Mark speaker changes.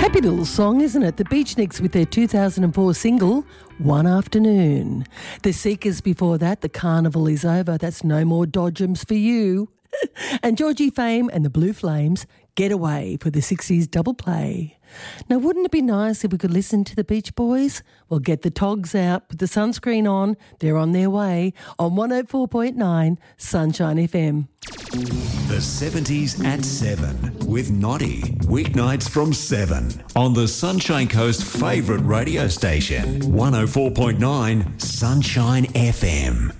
Speaker 1: Happy little song, isn't it? The Beatniks with their 2004 single, One Afternoon. The Seekers before that, The Carnival Is Over, that's No More Dodgems for You. And Georgie Fame and the Blue Flames, Getaway for the 60s double play. Now, wouldn't it be nice if we could listen to the Beach Boys? Well, get the togs out, put the sunscreen on, they're on their way on 104.9 Sunshine FM.
Speaker 2: The 70s at 7 with Noddy. Weeknights from 7 on the Sunshine Coast favourite radio station, 104.9 Sunshine FM.